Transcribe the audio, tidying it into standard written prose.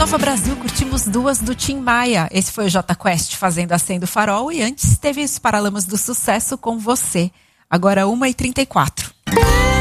Nova Brasil, curtimos duas do Tim Maia. Esse foi o Jota Quest fazendo Acendo o Farol. E antes teve os Paralamas do Sucesso com Você. Agora 1h34.